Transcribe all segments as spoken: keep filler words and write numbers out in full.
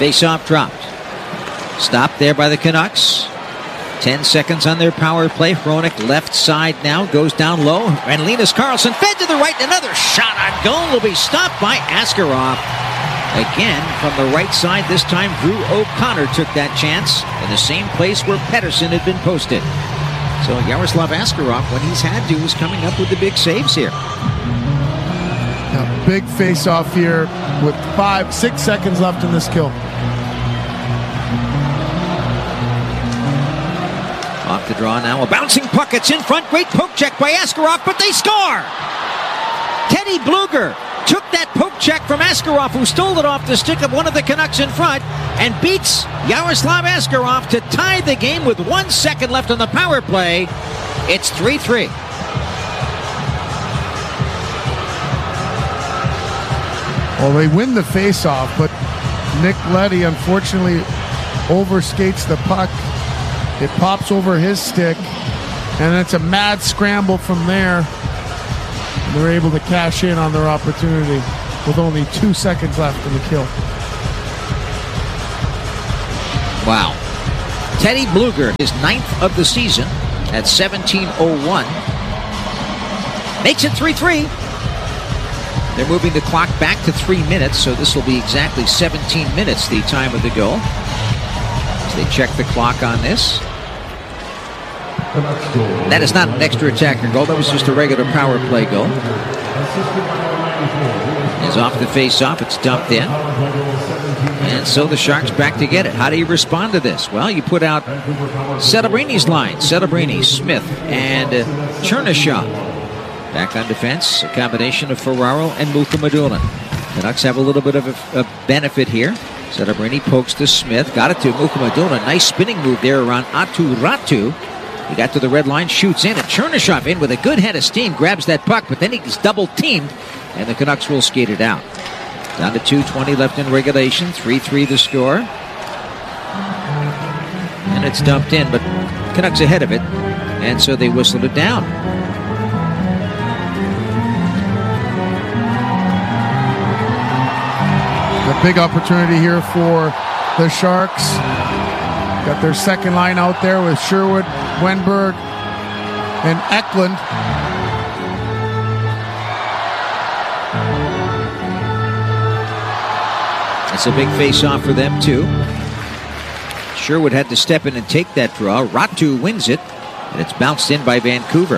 Face-off dropped. Stopped there by the Canucks. Ten seconds on their power play. Hronek left side now. Goes down low. And Linus Karlsson fed to the right. Another shot on goal will be stopped by Askarov. Again, from the right side. This time, Drew O'Connor took that chance in the same place where Pettersson had been posted. So Yaroslav Askarov, when he's had to, is coming up with the big saves here. A big face-off here with five, six seconds left in this kill. Off the draw now. A bouncing puck. It's in front. Great poke check by Askarov, but they score! Teddy Bluger took that poke check from Askarov, who stole it off the stick of one of the Canucks in front, and beats Yaroslav Askarov to tie the game with one second left on the power play. It's three three. Well, they win the face-off, but Nick Leddy unfortunately overskates the puck. It pops over his stick, and it's a mad scramble from there. And they're able to cash in on their opportunity with only two seconds left in the kill. Wow. Teddy Bluger, his ninth of the season at seventeen oh one. Makes it three three. They're moving the clock back to three minutes, so this will be exactly seventeen minutes, the time of the goal. As they check the clock on this. That is not an extra attacker goal. That was just a regular power play goal. Is off the face-off. It's dumped in. And so the Sharks back to get it. How do you respond to this? Well, you put out Celebrini's line. Celebrini, Smith, and uh, Chernyshov. Back on defense, a combination of Ferraro and Mukhamadullin. Canucks have a little bit of a, a benefit here. Celebrini pokes to Smith. Got it to Mukhamadullin. Nice spinning move there around Atu Ratu. He got to the red line, shoots in, and Chernyshov in with a good head of steam, grabs that puck, but then he's double-teamed, and the Canucks will skate it out. Down to two twenty left in regulation, three three the score. And it's dumped in, but Canucks ahead of it, and so they whistled it down. A big opportunity here for the Sharks. Got their second line out there with Sherwood, Wenberg, and Eklund. It's a big face-off for them, too. Sherwood had to step in and take that draw. Ratu wins it, and it's bounced in by Vancouver.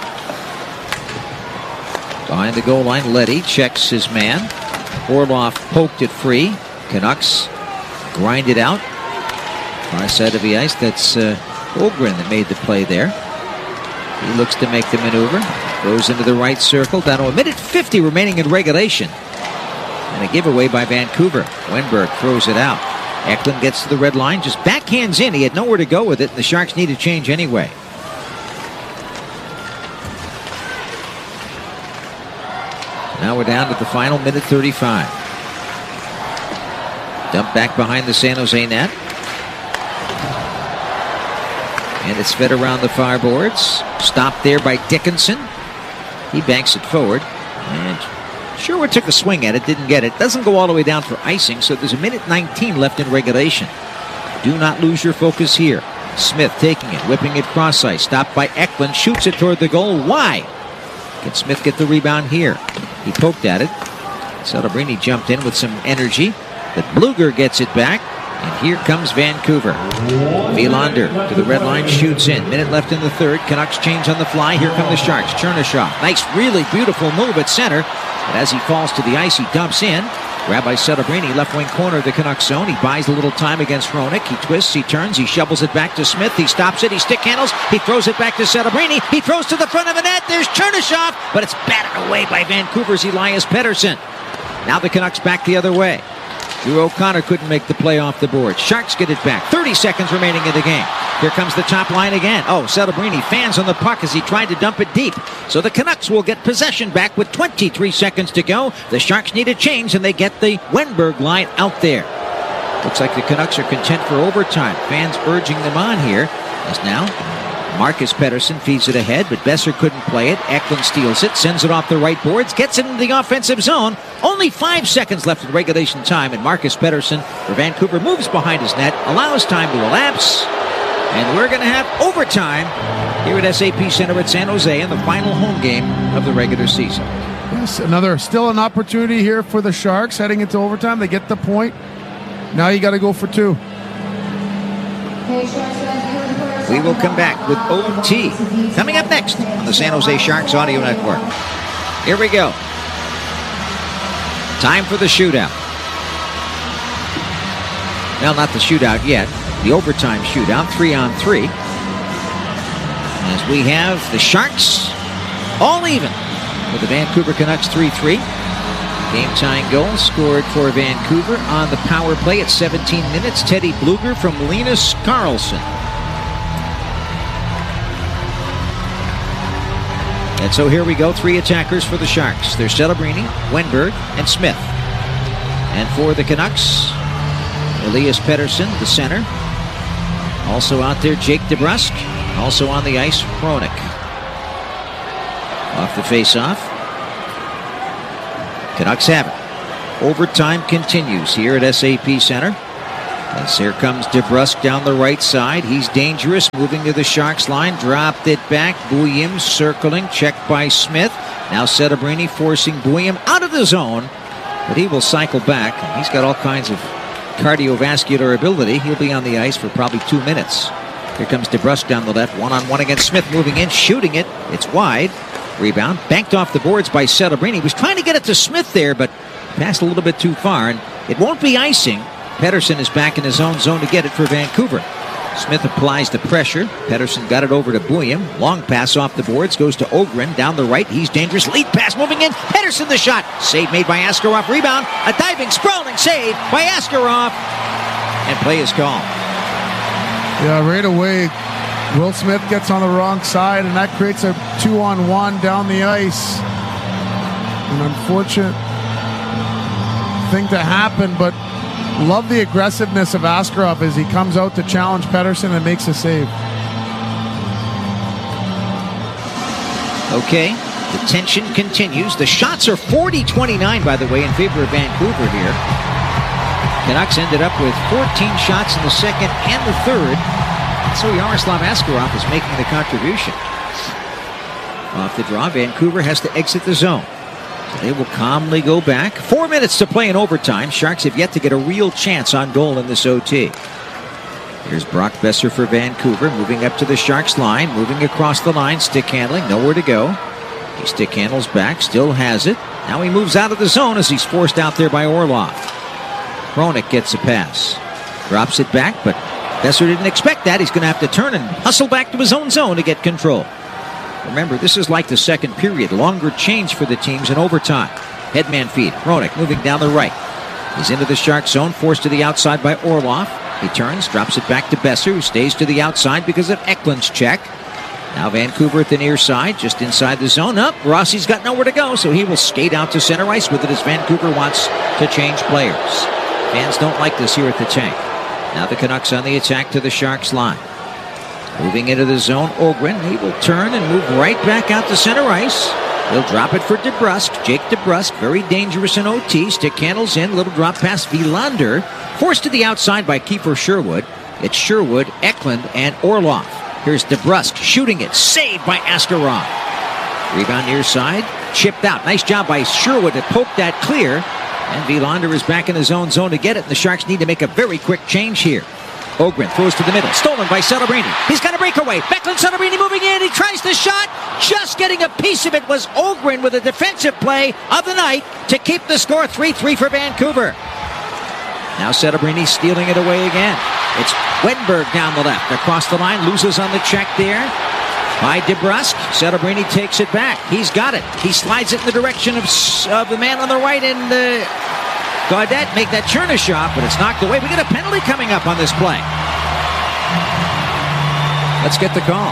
Behind the goal line, Leddy checks his man. Orlov poked it free. Canucks grind it out. Far side of the ice, that's uh, Holmgren that made the play there. He looks to make the maneuver. Goes into the right circle. Down to a minute fifty remaining in regulation. And a giveaway by Vancouver. Wenberg throws it out. Eklund gets to the red line. Just backhands in. He had nowhere to go with it. And the Sharks need a change anyway. Now we're down to the final minute thirty-five. Dumped back behind the San Jose net. And it's fed around the far boards. Stopped there by Dickinson. He banks it forward. And Sherwood took a swing at it, didn't get it. Doesn't go all the way down for icing, so there's a minute nineteen left in regulation. Do not lose your focus here. Smith taking it, whipping it cross ice. Stopped by Eklund, shoots it toward the goal. Why? Can Smith get the rebound here? He poked at it. Celebrini jumped in with some energy, but Bluger gets it back. And here comes Vancouver. Wilander to the red line, shoots in. Minute left in the third. Canucks change on the fly. Here come the Sharks. Chernyshov. Nice, really beautiful move at center. But as he falls to the ice, he dumps in. Grabbed by Celebrini, left wing corner of the Canucks zone. He buys a little time against Hronek. He twists, he turns, he shovels it back to Smith. He stops it, he stick handles. He throws it back to Celebrini. He throws to the front of the net. There's Chernyshov, but it's batted away by Vancouver's Elias Pettersson. Now the Canucks back the other way. Drew O'Connor couldn't make the play off the board. Sharks get it back. thirty seconds remaining in the game. Here comes the top line again. Oh, Celebrini fans on the puck as he tried to dump it deep. So the Canucks will get possession back with twenty-three seconds to go. The Sharks need a change, and they get the Wenberg line out there. Looks like the Canucks are content for overtime. Fans urging them on here. As now Marcus Pettersson feeds it ahead, but Besser couldn't play it. Eklund steals it, sends it off the right boards, gets it into the offensive zone. Only five seconds left in regulation time, and Marcus Pettersson for Vancouver moves behind his net, allows time to elapse, and we're going to have overtime here at S A P Center at San Jose in the final home game of the regular season. Yes, another, still an opportunity here for the Sharks heading into overtime. They get the point. Now you got to go for two. We will come back with O T coming up next on the San Jose Sharks Audio Network. Here we go. Time for the shootout. Well, not the shootout yet. The overtime shootout, three on three. As we have the Sharks all even with the Vancouver Canucks three three. Game-tying goal scored for Vancouver on the power play at seventeen minutes. Teddy Bluger from Linus Karlsson. And so here we go, three attackers for the Sharks. They're Celebrini, Wenberg, and Smith. And for the Canucks, Elias Pettersson, the center. Also out there, Jake DeBrusk. Also on the ice, Hronek. Off the face-off. Canucks have it. Overtime continues here at S A P Center. As here comes DeBrusk down the right side. He's dangerous, moving to the Sharks line. Dropped it back. Bouillon circling. Checked by Smith. Now Celebrini forcing Bouillon out of the zone. But he will cycle back. He's got all kinds of cardiovascular ability. He'll be on the ice for probably two minutes. Here comes DeBrusk down the left. One-on-one against Smith. Moving in, shooting it. It's wide. Rebound. Banked off the boards by Celebrini. Was trying to get it to Smith there, but passed a little bit too far. And it won't be icing. Pettersson is back in his own zone to get it for Vancouver. Smith applies the pressure. Pettersson got it over to Bouillon. Long pass off the boards. Goes to Ogren down the right. He's dangerous. Lead pass moving in. Pettersson the shot. Save made by Askarov. Rebound. A diving, sprawling save by Askarov. And play is called. Yeah, right away, Will Smith gets on the wrong side, and that creates a two-on-one down the ice. An unfortunate thing to happen, but love the aggressiveness of Askarov as he comes out to challenge Pettersson and makes a save. Okay, the tension continues. The shots are forty twenty-nine, by the way, in favor of Vancouver here. Canucks ended up with fourteen shots in the second and the third. So Yaroslav Askarov is making the contribution. Off the draw, Vancouver has to exit the zone. So they will calmly go back. Four minutes to play in overtime. Sharks have yet to get a real chance on goal in this O T. Here's Brock Besser for Vancouver, moving up to the Sharks line, moving across the line, stick handling, nowhere to go. He stick handles back, still has it. Now he moves out of the zone as he's forced out there by Orlov. Hronek gets a pass. Drops it back, but Besser didn't expect that. He's going to have to turn and hustle back to his own zone to get control. Remember, this is like the second period. Longer change for the teams in overtime. Headman feed. Hronek moving down the right. He's into the Shark zone, forced to the outside by Orlov. He turns, drops it back to Besser, who stays to the outside because of Eklund's check. Now Vancouver at the near side, just inside the zone. Up, Rossi's got nowhere to go, so he will skate out to center ice with it as Vancouver wants to change players. Fans don't like this here at the tank. Now the Canucks on the attack to the Sharks line. Moving into the zone, Ogren. He will turn and move right back out to center ice. He'll drop it for DeBrusk. Jake DeBrusk, very dangerous in O T. Stick handles in, little drop pass. Vilander forced to the outside by Kiefer Sherwood. It's Sherwood, Eklund, and Orlov. Here's DeBrusk shooting it. Saved by Askarov. Rebound near side. Chipped out. Nice job by Sherwood to poke that clear. And Vilander is back in his own zone to get it. And the Sharks need to make a very quick change here. Ogren throws to the middle. Stolen by Celebrini. He's got a breakaway. Becklin Celebrini moving in. He tries the shot. Just getting a piece of it was Ogren with a defensive play of the night to keep the score three three for Vancouver. Now Celebrini stealing it away again. It's Wenberg down the left. Across the line. Loses on the check there by DeBrusk. Celebrini takes it back. He's got it. He slides it in the direction of, of the man on the right, and uh, Gaudette make that Cherna shot, but it's knocked away. We got a penalty coming up on this play. Let's get the call.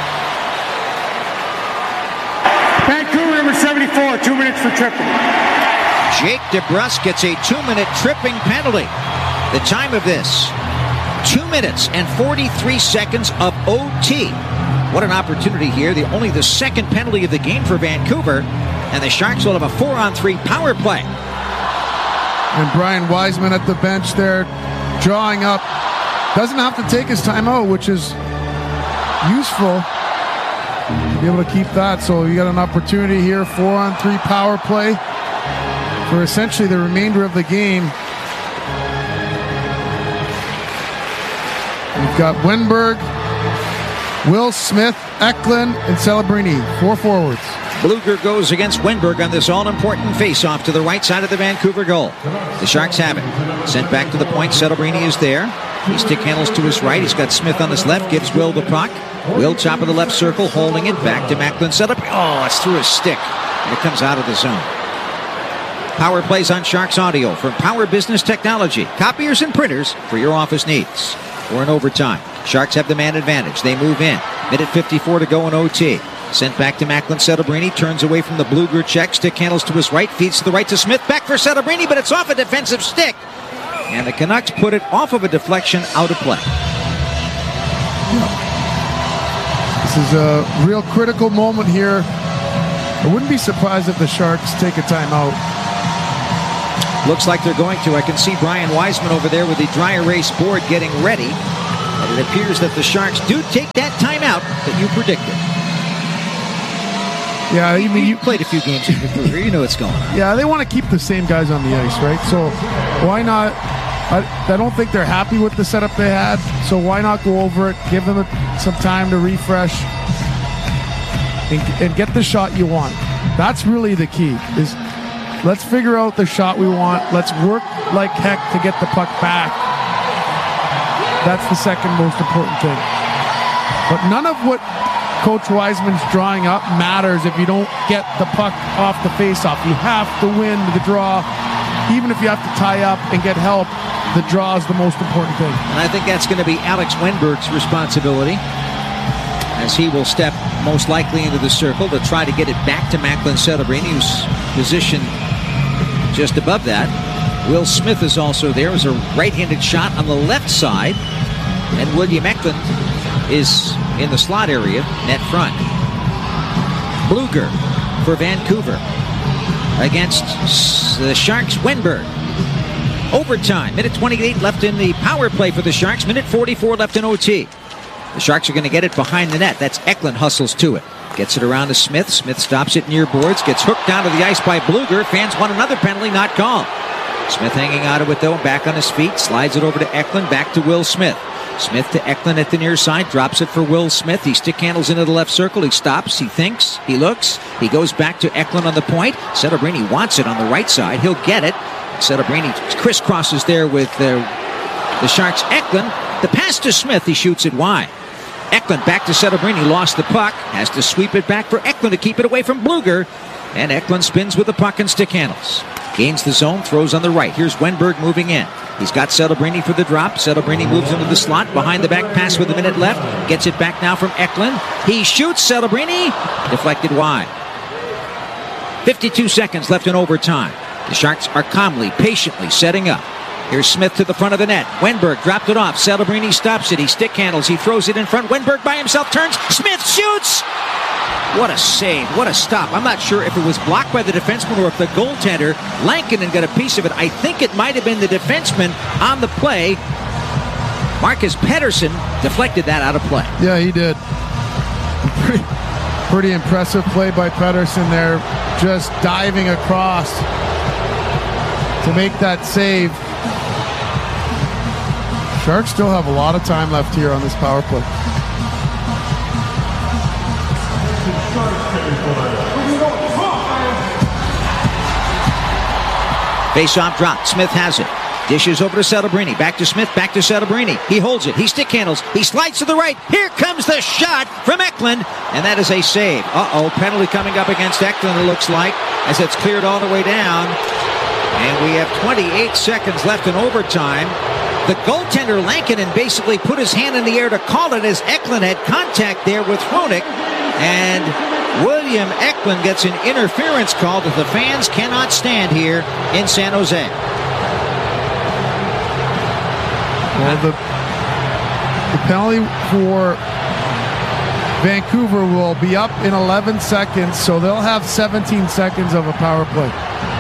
Vancouver number seventy-four, two minutes for tripping. Jake DeBrusk gets a two-minute tripping penalty. The time of this, two minutes and forty-three seconds of O T. What an opportunity here. The only the second penalty of the game for Vancouver. And the Sharks will have a four-on-three power play. And Brian Wiseman at the bench there, drawing up. Doesn't have to take his timeout, which is useful to be able to keep that. So you got an opportunity here, four-on-three power play for essentially the remainder of the game. We've got Wenberg, Will Smith, Eklund, and Celebrini, four forwards. Bluger goes against Wenberg on this all-important face-off to the right side of the Vancouver goal. The Sharks have it. Sent back to the point. Celebrini is there. He stick handles to his right. He's got Smith on his left. Gives Will the puck. Will top of the left circle, holding it. Back to Macklin. Set up. Oh, it's through his stick. And it comes out of the zone. Power plays on Sharks Audio from Power Business Technology. Copiers and printers for your office needs. We're in overtime. Sharks have the man advantage. They move in. Minute fifty-four to go in O T. Sent back to Macklin. Celebrini turns away from the Bluger check. Stick handles to his right. Feeds to the right to Smith. Back for Celebrini, but it's off a defensive stick. And the Canucks put it off of a deflection out of play. This is a real critical moment here. I wouldn't be surprised if the Sharks take a timeout. Looks like they're going to. I can see Brian Wiseman over there with the dry erase board getting ready. And it appears that the Sharks do take that timeout that you predicted. Yeah, I mean, you you played a few games with Vancouver. You know what's going on. Yeah, they want to keep the same guys on the ice, right? So why not? I, I don't think they're happy with the setup they had. So why not go over it, give them a, some time to refresh, and, and get the shot you want. That's really the key. Is let's figure out the shot we want. Let's work like heck to get the puck back. That's the second most important thing. But none of what Coach Wiseman's drawing up matters if you don't get the puck off the faceoff. You have to win the draw. Even if you have to tie up and get help, the draw is the most important thing. And I think that's going to be Alex Wenberg's responsibility, as he will step most likely into the circle to try to get it back to Macklin Celebrini, who's positioned just above that. Will Smith is also there as a right-handed shot on the left side. And William Eklund is in the slot area, net front. Bluger for Vancouver against the Sharks. Wenberg. Overtime. Minute twenty-eight left in the power play for the Sharks. Minute forty-four left in O T. The Sharks are going to get it behind the net. That's Eklund hustles to it. Gets it around to Smith. Smith stops it near boards. Gets hooked down to the ice by Bluger. Fans want another penalty, not called. Smith hanging out of it though, back on his feet. Slides it over to Eklund, back to Will Smith. Smith to Eklund at the near side, drops it for Will Smith. He stick handles into the left circle. He stops, he thinks, he looks. He goes back to Eklund on the point. Celebrini wants it on the right side. He'll get it. Celebrini crisscrosses there with uh, the Sharks. Eklund, the pass to Smith, he shoots it wide. Eklund back to Celebrini, lost the puck. Has to sweep it back for Eklund to keep it away from Bluger. And Eklund spins with the puck and stick handles. Gains the zone, throws on the right. Here's Wenberg moving in. He's got Celebrini for the drop. Celebrini moves into the slot. Behind the back pass with a minute left. Gets it back now from Eklund. He shoots. Celebrini. Deflected wide. fifty-two seconds left in overtime. The Sharks are calmly, patiently setting up. Here's Smith to the front of the net. Wenberg dropped it off. Celebrini stops it. He stick handles. He throws it in front. Wenberg by himself turns. Smith shoots. What a save. What a stop. I'm not sure if it was blocked by the defenseman or if the goaltender, Lankinen, got a piece of it. I think it might have been the defenseman on the play. Marcus Pettersson deflected that out of play. Yeah, he did. Pretty, pretty impressive play by Pettersson there. Just diving across to make that save. Sharks still have a lot of time left here on this power play. Face-off drop. Smith has it. Dishes over to Celebrini. Back to Smith. Back to Celebrini. He holds it. He stick handles. He slides to the right. Here comes the shot from Eklund. And that is a save. Uh-oh. Penalty coming up against Eklund, it looks like, as it's cleared all the way down. And we have twenty-eight seconds left in overtime. The goaltender, Lankinen, basically put his hand in the air to call it as Eklund had contact there with Hronek. And William Eklund gets an interference call that the fans cannot stand here in San Jose. Well, the, the penalty for Vancouver will be up in eleven seconds, so they'll have seventeen seconds of a power play.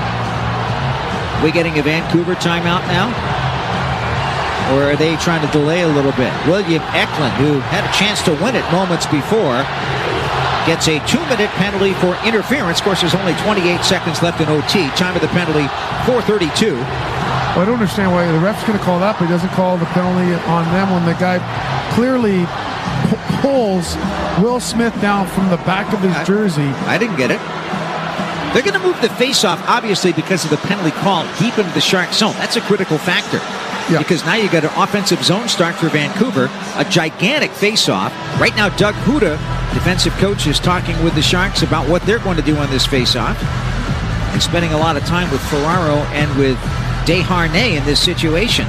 We getting a Vancouver timeout now? Or are they trying to delay a little bit? William Eklund, who had a chance to win it moments before, gets a two-minute penalty for interference. Of course, there's only twenty-eight seconds left in O T. Time of the penalty, four thirty-two. Well, I don't understand why the ref's going to call that, but he doesn't call the penalty on them when the guy clearly p- pulls Will Smith down from the back of his I, jersey. I didn't get it. They're going to move the face-off, obviously, because of the penalty call deep into the Shark zone. That's a critical factor. Yeah. Because now you got an offensive zone start for Vancouver, a gigantic face-off. Right now, Doug Huda, defensive coach, is talking with the Sharks about what they're going to do on this face-off. And spending a lot of time with Ferraro and with Desharnais in this situation.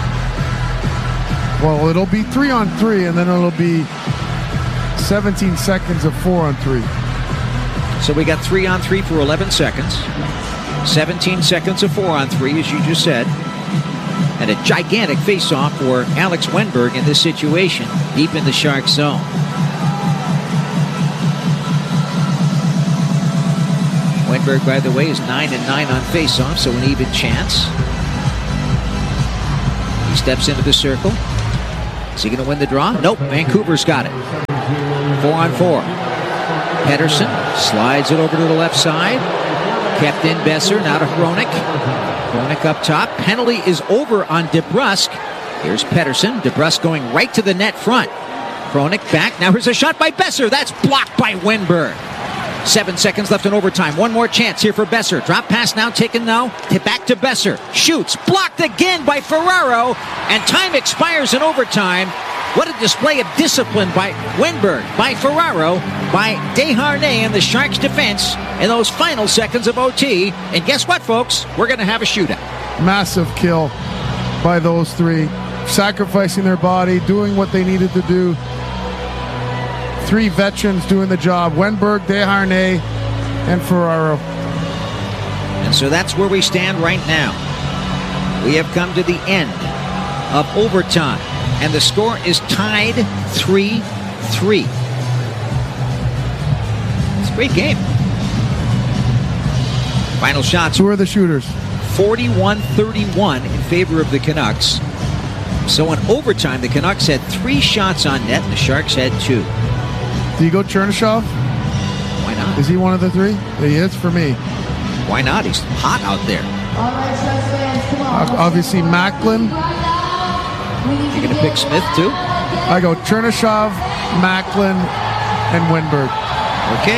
Well, it'll be three on three, and then it'll be seventeen seconds of four on three. So we got three on three for eleven seconds. seventeen seconds of four on three, as you just said. And a gigantic face-off for Alex Wenberg in this situation, deep in the Shark zone. Wenberg, by the way, is nine and nine on face-off, so an even chance. He steps into the circle. Is he going to win the draw? Nope, Vancouver's got it. Four on four. Pettersson slides it over to the left side. Kept in Besser, now to Hronek. Hronek up top. Penalty is over on DeBrusk. Here's Pettersson. DeBrusk going right to the net front. Hronek back. Now here's a shot by Besser. That's blocked by Wenberg. Seven seconds left in overtime. One more chance here for Besser. Drop pass now taken now. Back to Besser. Shoots. Blocked again by Ferraro. And time expires in overtime. What a display of discipline by Wenberg, by Ferraro, by Desharnais and the Sharks defense in those final seconds of O T. And guess what, folks? We're going to have a shootout. Massive kill by those three. Sacrificing their body, doing what they needed to do. Three veterans doing the job. Wenberg, Desharnais, and Ferraro. And so that's where we stand right now. We have come to the end of overtime. And the score is tied three three. It's a great game. Final shots. Who are the shooters? forty-one thirty-one in favor of the Canucks. So in overtime, the Canucks had three shots on net, and the Sharks had two. Do you go Chernyshov? Why not? Is he one of the three? He is for me. Why not? He's hot out there. All right, Sharks fans, come on. Obviously, Macklin. You're going to pick Smith, too? I go Chernyshov, Macklin, and Wenberg. Okay.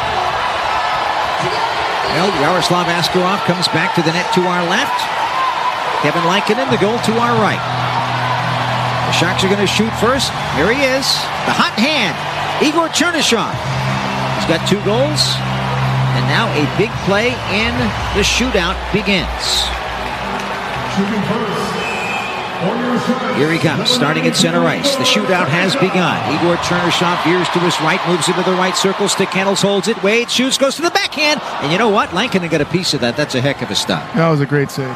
Well, Yaroslav Askarov comes back to the net to our left. Kevin Lankinen, the goal to our right. The Sharks are going to shoot first. Here he is. The hot hand. Igor Chernyshov. He's got two goals. And now a big play in the shootout begins. Shooting first. Here he comes, starting at center ice. The shootout has begun. Igor Chernyshov veers to his right, moves into the right circle. Stick handles, holds it, waits, shoots, goes to the backhand. And you know what? Lankinen got a piece of that. That's a heck of a stop. That was a great save.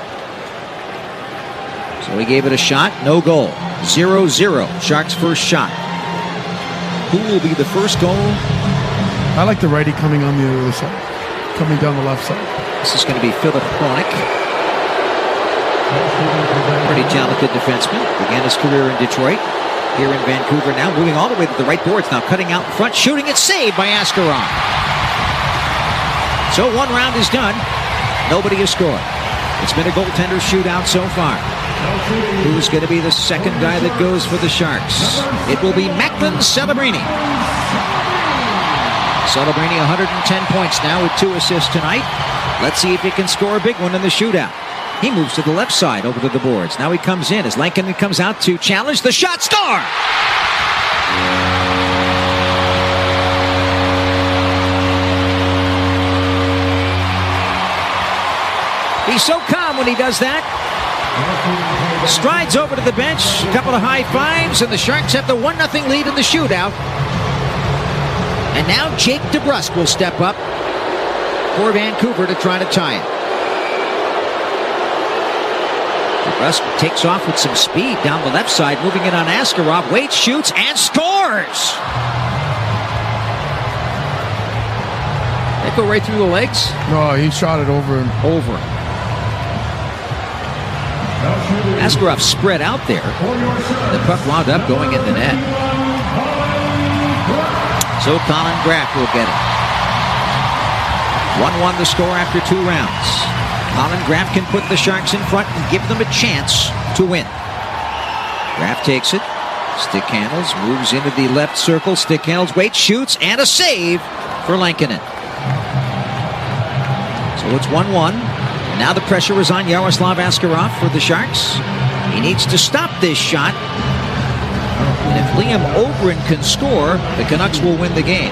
So he gave it a shot, no goal. zero zero. Sharks' first shot. Who will be the first goal? I like the righty coming on the other side, coming down the left side. This is going to be Philip Hronek. Pretty talented defenseman. Began his career in Detroit. Here in Vancouver now. Moving all the way to the right boards. Now cutting out in front. Shooting it. Saved by Askarov. So one round is done. Nobody has scored. It's been a goaltender shootout so far. Who's going to be the second guy that goes for the Sharks? It will be Macklin Celebrini. Celebrini one hundred ten points now with two assists tonight. Let's see if he can score a big one in the shootout. He moves to the left side over to the boards. Now he comes in as Lankinen comes out to challenge the shot. Score! He's so calm when he does that. Strides over to the bench, a couple of high fives, and the Sharks have the one nothing lead in the shootout. And now Jake DeBrusk will step up for Vancouver to try to tie it. DeBrusk takes off with some speed down the left side, moving it on Askarov, waits, shoots, and scores! that go right through the legs? No, he shot it over him. Over him. Askarov spread out there. The puck wound up going in the net. So Colin Graff will get it. one one the score after two rounds. Colin Graff can put the Sharks in front and give them a chance to win. Graff takes it. Stick handles, moves into the left circle. Stick handles, waits, shoots, and a save for Lankinen. So it's one one. And now the pressure is on Yaroslav Askarov for the Sharks. He needs to stop this shot. And if Liam Ogren can score, the Canucks will win the game.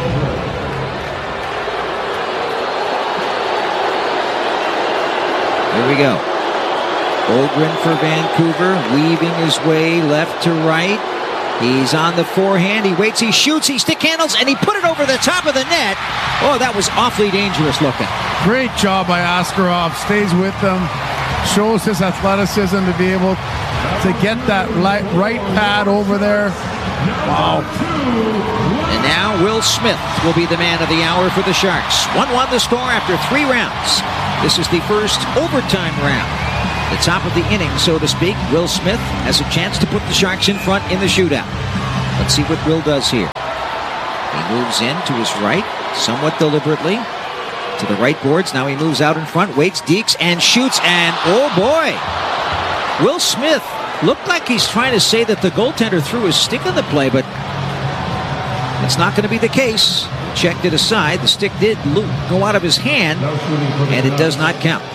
Here we go. Ogren for Vancouver, weaving his way left to right. He's on the forehand. He waits, he shoots, he stick handles, and he put it over the top of the net. Oh, that was awfully dangerous looking. Great job by Askarov. Stays with them. Shows his athleticism to be able to get that right, right pad over there. Wow. And now Will Smith will be the man of the hour for the Sharks. one one the score after three rounds. This is the first overtime round. The top of the inning, so to speak. Will Smith has a chance to put the Sharks in front in the shootout. Let's see what Will does here. He moves in to his right, somewhat deliberately, to the right boards. Now he moves out in front, waits, dekes, and shoots, and oh boy! Will Smith looked like he's trying to say that the goaltender threw his stick in the play, but it's not going to be the case. Checked it aside. The stick did go out of his hand, and it does not count.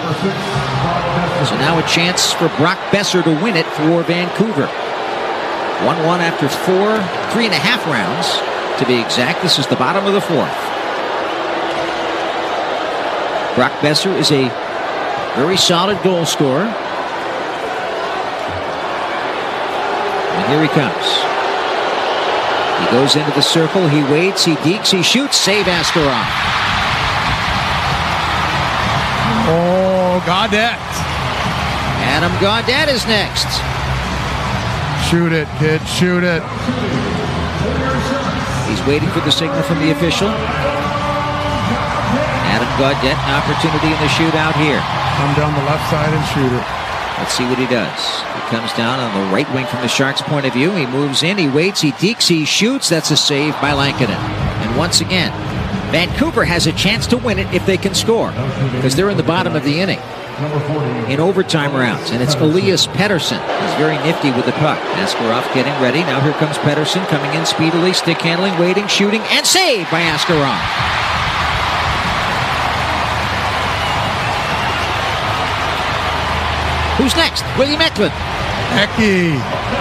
So now a chance for Brock Boeser to win it for Vancouver. one one after four, three and a half rounds to be exact. This is the bottom of the fourth. Brock Boeser is a very solid goal scorer. And here he comes. He goes into the circle, he waits, he dekes, he shoots, save Askarov. Oh, Gaudette. Adam Gaudette is next. Shoot it, kid, shoot it. He's waiting for the signal from the official. Adam Gaudette, an opportunity in the shootout here. Come down the left side and shoot it. Let's see what he does. He comes down on the right wing from the Sharks' point of view. He moves in, he waits, he dekes, he shoots. That's a save by Lankinen. And once again, Vancouver has a chance to win it if they can score, because they're in the bottom of the inning in overtime rounds. And it's Elias Pettersson. He's very nifty with the puck. Askarov getting ready. Now here comes Pettersson coming in speedily, stick handling, waiting, shooting, and saved by Askarov. Who's next? William Eklund. Ecky.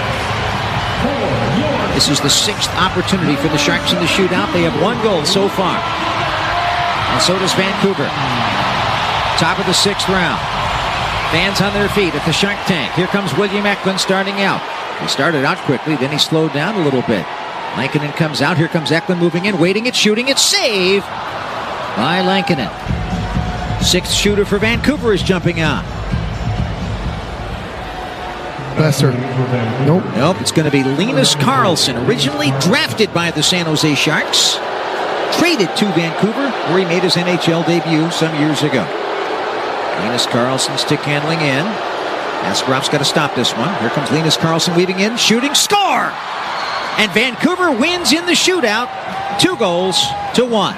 This is the sixth opportunity for the Sharks in the shootout. They have one goal so far. And so does Vancouver. Top of the sixth round. Fans on their feet at the Shark Tank. Here comes William Eklund starting out. He started out quickly, then he slowed down a little bit. Lankinen comes out. Here comes Eklund moving in, waiting it, shooting it. Save by Lankinen. Sixth shooter for Vancouver is jumping on. Boeser. Nope. Nope, it's going to be Linus Karlsson, originally drafted by the San Jose Sharks, traded to Vancouver, where he made his N H L debut some years ago. Linus Karlsson stick handling in. Askarov's got to stop this one. Here comes Linus Karlsson weaving in, shooting, score! And Vancouver wins in the shootout, two goals to one.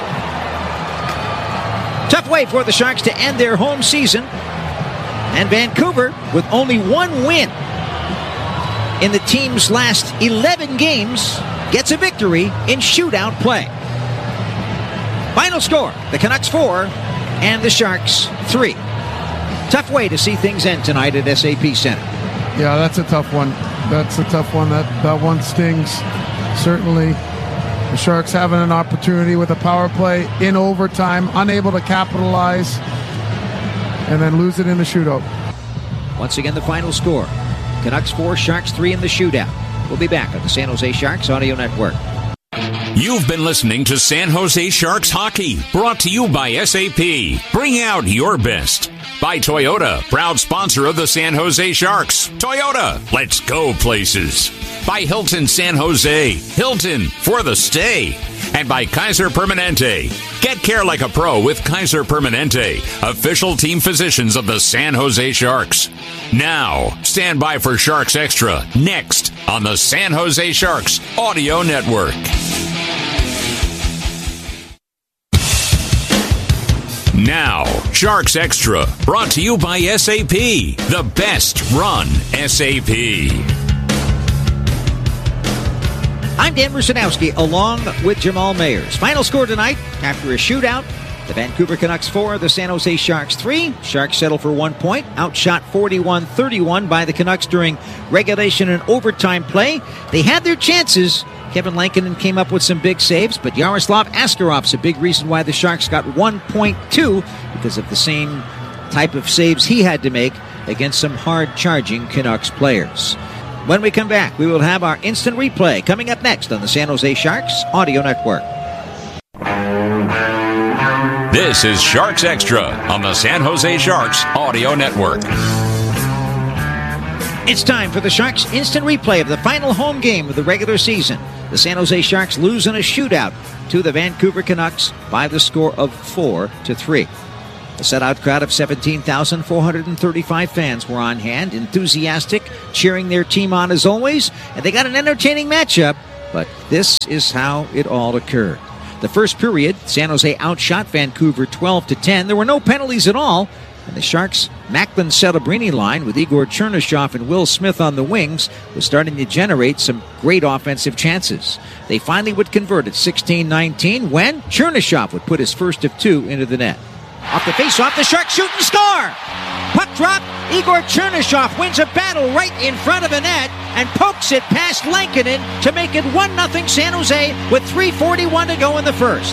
Tough way for the Sharks to end their home season. And Vancouver, with only one win in the team's last eleven games, gets a victory in shootout play. Final score, the Canucks four and the Sharks three. Tough way to see things end tonight at S A P Center. Yeah, that's a tough one. That's a tough one. That, that one stings. Certainly, the Sharks having an opportunity with a power play in overtime, unable to capitalize, and then lose it in the shootout. Once again, the final score. Canucks four, Sharks three in the shootout. We'll be back on the San Jose Sharks Audio Network. You've been listening to San Jose Sharks Hockey, brought to you by S A P. Bring out your best. By Toyota, proud sponsor of the San Jose Sharks. Toyota, let's go places. By Hilton San Jose. Hilton, for the stay. and by Kaiser Permanente. Get care like a pro with Kaiser Permanente, official team physicians of the San Jose Sharks. Now, stand by for Sharks Extra, next on the San Jose Sharks Audio Network. Now, Sharks Extra, brought to you by S A P, the best run S A P. I'm Dan Rusanowski, along with Jamal Mayers. Final score tonight, after a shootout, the Vancouver Canucks four, the San Jose Sharks three. Sharks settle for one point, outshot forty-one thirty-one by the Canucks during regulation and overtime play. They had their chances. Kevin Lankinen came up with some big saves, but Yaroslav Askarov's a big reason why the Sharks got one point two, because of the same type of saves he had to make against some hard-charging Canucks players. When we come back, we will have our instant replay coming up next on the San Jose Sharks Audio Network. This is Sharks Extra on the San Jose Sharks Audio Network. It's time for the Sharks instant replay of the final home game of the regular season. The San Jose Sharks lose in a shootout to the Vancouver Canucks by the score of four to three. A set-out crowd of seventeen thousand four hundred thirty-five fans were on hand, enthusiastic, cheering their team on as always, and they got an entertaining matchup, but this is how it all occurred. The first period, San Jose outshot Vancouver twelve to ten. There were no penalties at all, and the Sharks' Macklin-Celebrini line with Igor Chernyshov and Will Smith on the wings was starting to generate some great offensive chances. They finally would convert at sixteen nineteen when Chernyshov would put his first of two into the net. Off the face-off, the Sharks shoot and score! Puck drop, Igor Chernyshov wins a battle right in front of the net and pokes it past Lankinen to make it one nothing San Jose with three forty-one to go in the first.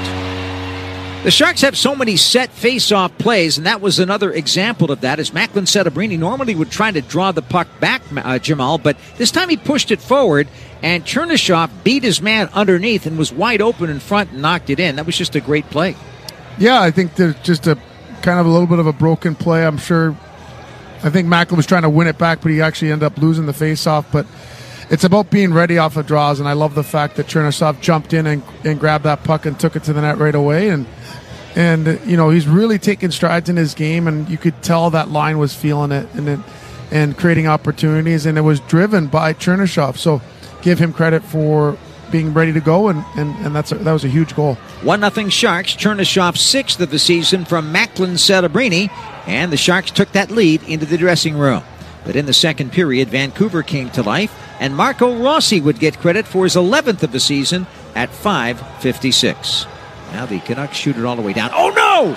The Sharks have so many set face-off plays, and that was another example of that, as Macklin-Celebrini normally would try to draw the puck back, uh, Jamal, but this time he pushed it forward, and Chernyshov beat his man underneath and was wide open in front and knocked it in. That was just a great play. Yeah, I think there's just a kind of a little bit of a broken play. I'm sure, I think Macklin was trying to win it back, but he actually ended up losing the face-off, but it's about being ready off of draws, and I love the fact that Chernyshov jumped in and, and grabbed that puck and took it to the net right away, and And, you know, he's really taking strides in his game, and you could tell that line was feeling it and it, and creating opportunities, and it was driven by Chernyshov. So give him credit for being ready to go, and, and, and that's a, that was a huge goal. one nothing Sharks, Chernyshov's sixth of the season from Macklin-Celebrini, and the Sharks took that lead into the dressing room. But in the second period, Vancouver came to life, and Marco Rossi would get credit for his eleventh of the season at five fifty-six. Now the Canucks shoot it all the way down. Oh, no!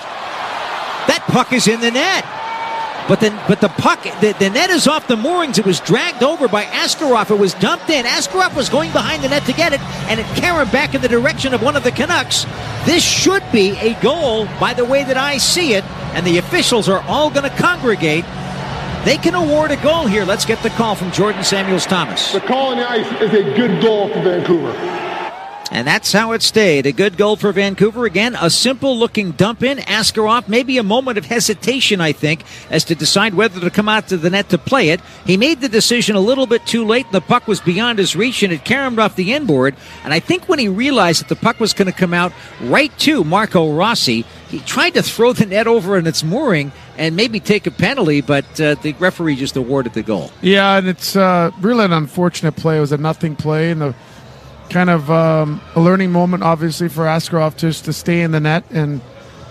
That puck is in the net. But the, but the puck, the, the net is off the moorings. It was dragged over by Askarov. It was dumped in. Askarov was going behind the net to get it, and it carried back in the direction of one of the Canucks. This should be a goal by the way that I see it, and the officials are all going to congregate. They can award a goal here. Let's get the call from Jordan Samuels-Thomas. The call on the ice is a good goal for Vancouver. And that's how it stayed. A good goal for Vancouver. Again, a simple-looking dump-in. Askarov, maybe a moment of hesitation, I think, as to decide whether to come out to the net to play it. He made the decision a little bit too late. The puck was beyond his reach, and it caromed off the inboard. And I think when he realized that the puck was going to come out right to Marco Rossi, he tried to throw the net over in its mooring and maybe take a penalty, but uh, the referee just awarded the goal. Yeah, and it's uh, really an unfortunate play. It was a nothing play, and the kind of um, a learning moment, obviously, for Askarov just to stay in the net. And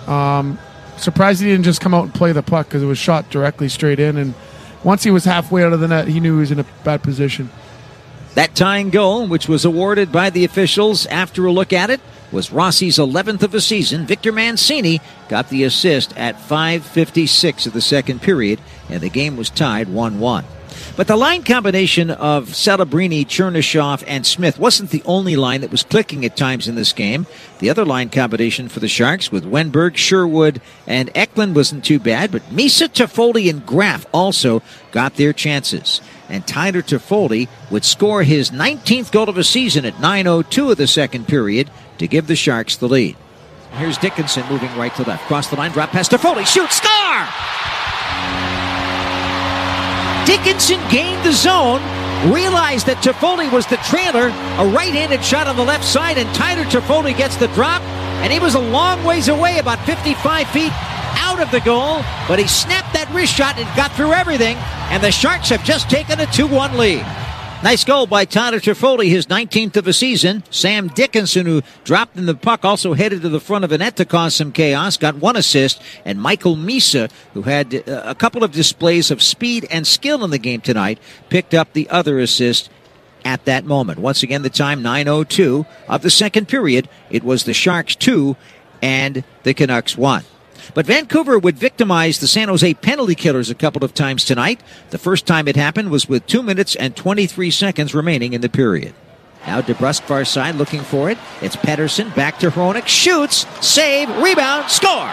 um, surprised he didn't just come out and play the puck, because it was shot directly straight in. And once he was halfway out of the net, he knew he was in a bad position. That tying goal, which was awarded by the officials after a look at it, was Rossi's eleventh of the season. Victor Mancini got the assist at five fifty-six of the second period, and the game was tied one one. But the line combination of Celebrini, Chernyshov, and Smith wasn't the only line that was clicking at times in this game. The other line combination for the Sharks with Wenberg, Sherwood, and Eklund wasn't too bad, but Misa, Toffoli, and Graf also got their chances. And Tyler Toffoli would score his nineteenth goal of the season at nine oh two of the second period to give the Sharks the lead. Here's Dickinson moving right to left. Cross the line, drop past Toffoli, shoot, score! Dickinson gained the zone, realized that Toffoli was the trailer. A right-handed shot on the left side, and Tyler Toffoli gets the drop. And he was a long ways away, about fifty-five feet out of the goal. But he snapped that wrist shot and got through everything. And the Sharks have just taken a two one lead. Nice goal by Tyler Toffoli, his nineteenth of the season. Sam Dickinson, who dropped in the puck, also headed to the front of the net to cause some chaos, got one assist. And Michael Misa, who had a couple of displays of speed and skill in the game tonight, picked up the other assist at that moment. Once again, the time nine oh two of the second period. It was the Sharks two and the Canucks one. But Vancouver would victimize the San Jose penalty killers a couple of times tonight. The first time it happened was with two minutes and twenty-three seconds remaining in the period. Now DeBrusk far side looking for it. It's Pettersson back to Hronek. Shoots, save, rebound, score.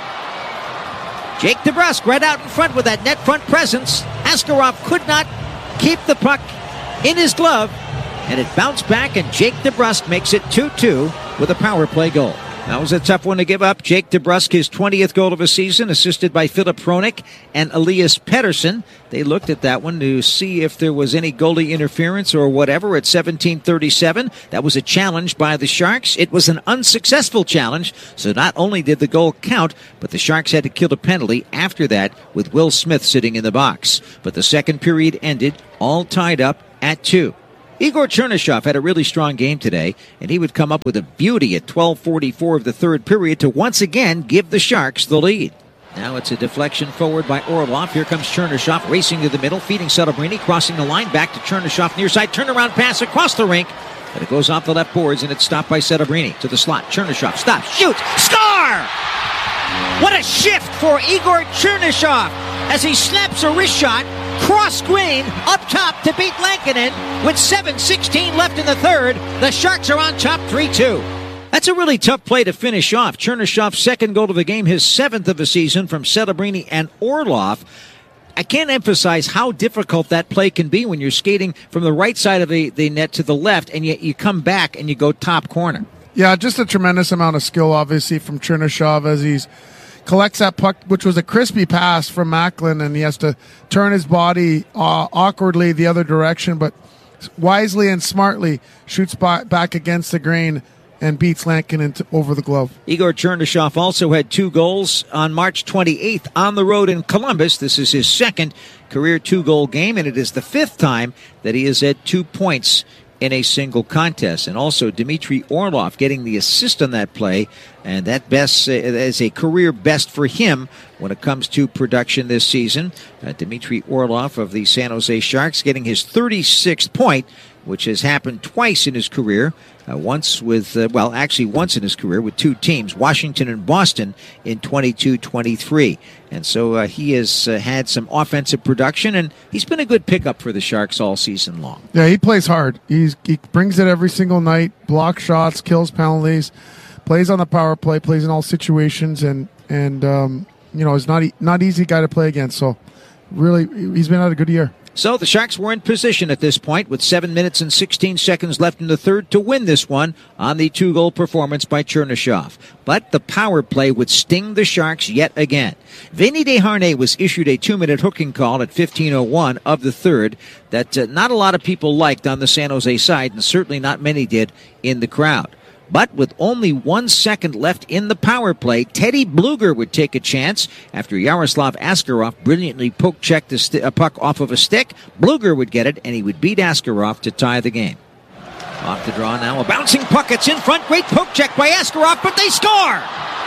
Jake DeBrusk right out in front with that net front presence. Askarov could not keep the puck in his glove, and it bounced back, and Jake DeBrusk makes it two two with a power play goal. That was a tough one to give up. Jake DeBrusk, his twentieth goal of a season, assisted by Philip Hronek and Elias Pettersson. They looked at that one to see if there was any goalie interference or whatever at seventeen thirty-seven. That was a challenge by the Sharks. It was an unsuccessful challenge, so not only did the goal count, but the Sharks had to kill a penalty after that with Will Smith sitting in the box. But the second period ended all tied up at two. Igor Chernyshov had a really strong game today, and he would come up with a beauty at twelve forty-four of the third period to once again give the Sharks the lead. Now it's a deflection forward by Orlov. Here comes Chernyshov racing to the middle, feeding Celebrini, crossing the line, back to Chernyshov near side, turnaround pass across the rink, but it goes off the left boards, and it's stopped by Celebrini to the slot. Chernyshov stops, shoots, score! What a shift for Igor Chernyshov as he snaps a wrist shot, cross screen, up top to beat Lankinen with seven sixteen left in the third. The Sharks are on top three two. That's a really tough play to finish off. Chernyshov's second goal of the game, his seventh of the season from Celebrini and Orlov. I can't emphasize how difficult that play can be when you're skating from the right side of the, the net to the left, and yet you come back and you go top corner. Yeah, just a tremendous amount of skill, obviously, from Chernyshov as he's collects that puck, which was a crispy pass from Macklin, and he has to turn his body uh, awkwardly the other direction, but wisely and smartly shoots by, back against the grain and beats Lankinen to, over the glove. Igor Chernyshov also had two goals on March twenty-eighth on the road in Columbus. This is his second career two-goal game, and it is the fifth time that he has had two points in a single contest. And also Dmitry Orlov getting the assist on that play, and that best uh, is a career best for him when it comes to production this season. Uh, Dmitry Orlov of the San Jose Sharks getting his thirty-sixth point, which has happened twice in his career. Uh, once with, uh, well, actually once in his career with two teams, Washington and Boston in twenty-two twenty-three. And so uh, he has uh, had some offensive production, and he's been a good pickup for the Sharks all season long. Yeah, he plays hard. He's, he brings it every single night, blocks shots, kills penalties, plays on the power play, plays in all situations, and, and um, you know, is not, e- not easy guy to play against. So really, he's been had a good year. So the Sharks were in position at this point with seven minutes and sixteen seconds left in the third to win this one on the two-goal performance by Chernyshov. But the power play would sting the Sharks yet again. Vinny Desharnais was issued a two-minute hooking call at fifteen oh one of the third that uh, not a lot of people liked on the San Jose side, and certainly not many did in the crowd. But with only one second left in the power play, Teddy Bluger would take a chance after Yaroslav Askarov brilliantly poke-checked a, st- a puck off of a stick. Bluger would get it, and he would beat Askarov to tie the game. Off the draw now, a bouncing puck. It's in front. Great poke check by Askarov, but they score!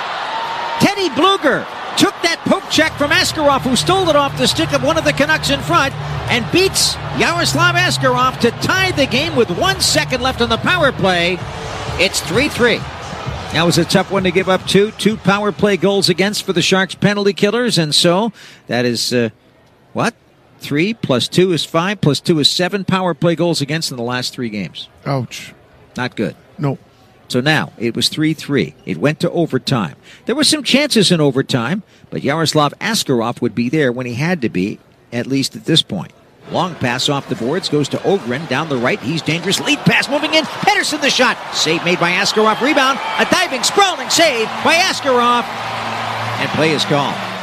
Teddy Bluger took that poke check from Askarov, who stole it off the stick of one of the Canucks in front, and beats Yaroslav Askarov to tie the game with one second left on the power play. It's three three. That was a tough one to give up two. Two power play goals against for the Sharks penalty killers. And so that is, uh, what? Three plus two is five, plus two is seven power play goals against in the last three games. Ouch. Not good. No. So now it was three three. It went to overtime. There were some chances in overtime, but Yaroslav Askarov would be there when he had to be, at least at this point. Long pass off the boards, goes to Ogren, down the right, he's dangerous, lead pass moving in, Pettersson the shot, save made by Askarov, rebound, a diving, sprawling save by Askarov, and play is called.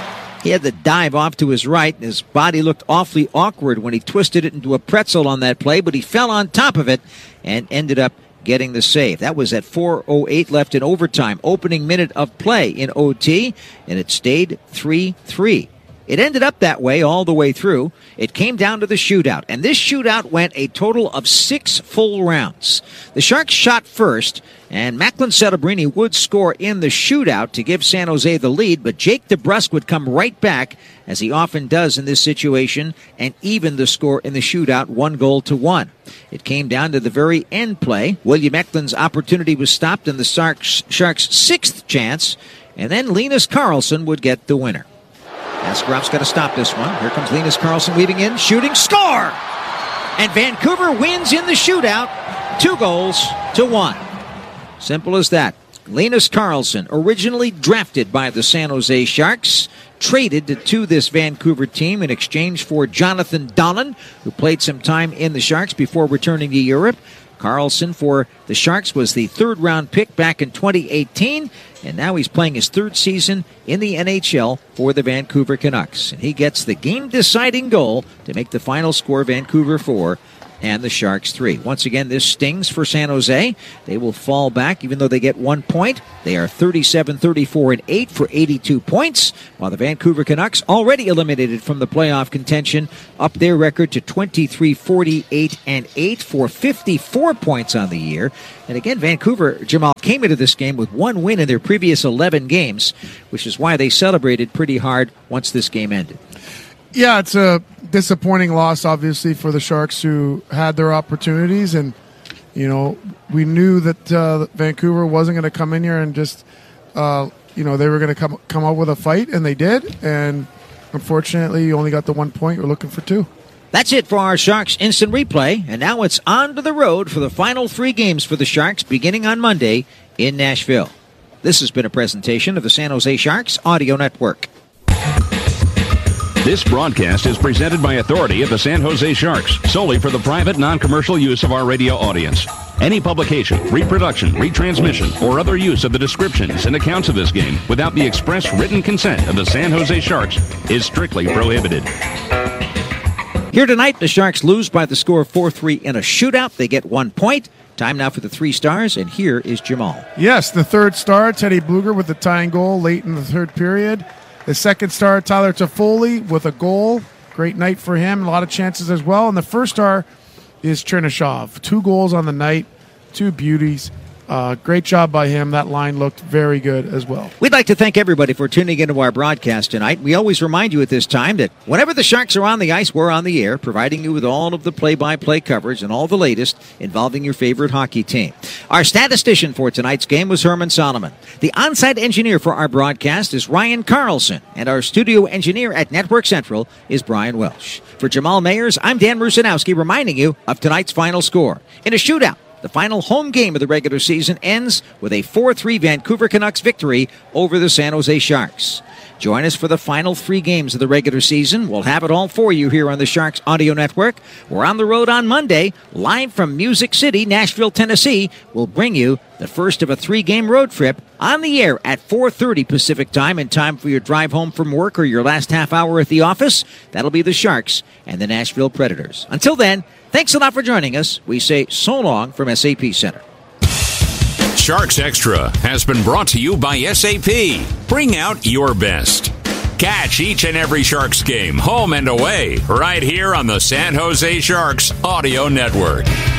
He had the dive off to his right, and his body looked awfully awkward when he twisted it into a pretzel on that play, but he fell on top of it and ended up getting the save. That was at four oh eight left in overtime, opening minute of play in O T, and it stayed three three. It ended up that way all the way through. It came down to the shootout, and this shootout went a total of six full rounds. The Sharks shot first, and Macklin Celebrini would score in the shootout to give San Jose the lead, but Jake DeBrusk would come right back, as he often does in this situation, and even the score in the shootout, one goal to one. It came down to the very end play. William Eklund's opportunity was stopped in the Sharks' Sharks' sixth chance, and then Linus Karlsson would get the winner. Askarof's got to stop this one. Here comes Linus Karlsson weaving in, shooting, score! And Vancouver wins in the shootout, two goals to one. Simple as that. Linus Karlsson, originally drafted by the San Jose Sharks, traded to, to this Vancouver team in exchange for Jonathan Dahlen, who played some time in the Sharks before returning to Europe. Karlsson for the Sharks was the third-round pick back in twenty eighteen, and now he's playing his third season in the N H L for the Vancouver Canucks. And he gets the game-deciding goal to make the final score Vancouver four and the Sharks three. Once again, this stings for San Jose. They will fall back even though they get one point. They are thirty-seven, thirty-four, and eight for eighty-two points, while the Vancouver Canucks, already eliminated from the playoff contention, up their record to twenty-three, forty-eight, and eight for fifty-four points on the year. And again, Vancouver, Jamal, came into this game with one win in their previous eleven games, which is why they celebrated pretty hard once this game ended. Yeah, it's a disappointing loss, obviously, for the Sharks, who had their opportunities. And, you know, we knew that uh, Vancouver wasn't going to come in here and just, uh, you know, they were going to come come up with a fight, and they did. And unfortunately, you only got the one point. You're looking for two. That's it for our Sharks Instant Replay. And now it's on to the road for the final three games for the Sharks, beginning on Monday in Nashville. This has been a presentation of the San Jose Sharks Audio Network. This broadcast is presented by authority of the San Jose Sharks, solely for the private, non-commercial use of our radio audience. Any publication, reproduction, retransmission, or other use of the descriptions and accounts of this game without the express written consent of the San Jose Sharks is strictly prohibited. Here tonight, the Sharks lose by the score of four three in a shootout. They get one point. Time now for the three stars, and here is Jamal. Yes, the third star, Teddy Bluger with the tying goal late in the third period. The second star, Tyler Toffoli with a goal. Great night for him. A lot of chances as well. And the first star is Chernyshov. Two goals on the night. Two beauties. Uh, great job by him. That line looked very good as well. We'd like to thank everybody for tuning into our broadcast tonight. We always remind you at this time that whenever the Sharks are on the ice, we're on the air, providing you with all of the play-by-play coverage and all the latest involving your favorite hockey team. Our statistician for tonight's game was Herman Solomon. The on-site engineer for our broadcast is Ryan Carlson, and our studio engineer at Network Central is Brian Welsh. For Jamal Mayers, I'm Dan Rusanowski, reminding you of tonight's final score. In a shootout, the final home game of the regular season ends with a four three Vancouver Canucks victory over the San Jose Sharks. Join us for the final three games of the regular season. We'll have it all for you here on the Sharks Audio Network. We're on the road on Monday, live from Music City, Nashville, Tennessee. We'll bring you the first of a three-game road trip on the air at four thirty Pacific Time, in time for your drive home from work or your last half hour at the office. That'll be the Sharks and the Nashville Predators. Until then, thanks a lot for joining us. We say so long from S A P Center. Sharks Extra has been brought to you by S A P. Bring out your best. Catch each and every Sharks game, home and away, right here on the San Jose Sharks Audio Network.